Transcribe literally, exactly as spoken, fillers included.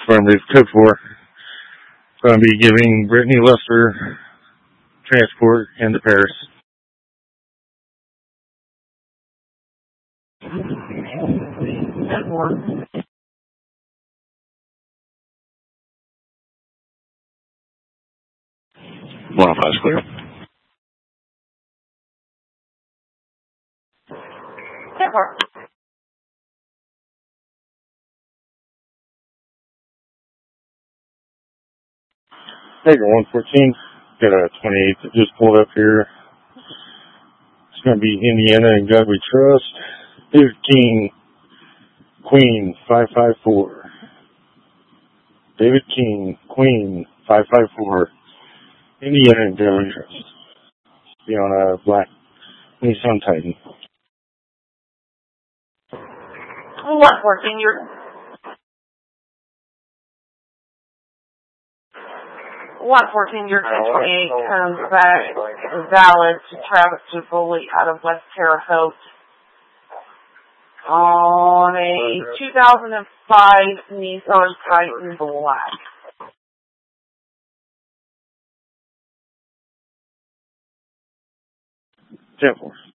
Affirmative, code four. Going to be giving Brittany Lester transport into Paris. one oh five is clear. Tiger one fourteen, got a twenty-eight that just pulled up here. It's going to be Indiana and God We Trust. David King, Queen, five five four. David King, Queen, five five four. Indiana and God We Trust. Be on a black Nissan Titan. one fourteen, you're... one fourteen, your ten twenty-eight comes back valid to Travis Tripoli out of West Terre Haute on a two thousand five Nissan Titan Black. ten four.